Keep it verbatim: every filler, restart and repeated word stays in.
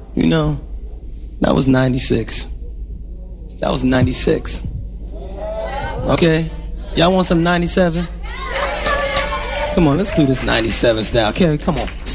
You know, that was ninety-six. That was ninety-six. Okay? Y'all want some ninety-seven? Come on, let's do this ninety-seven style. Carrie, come on.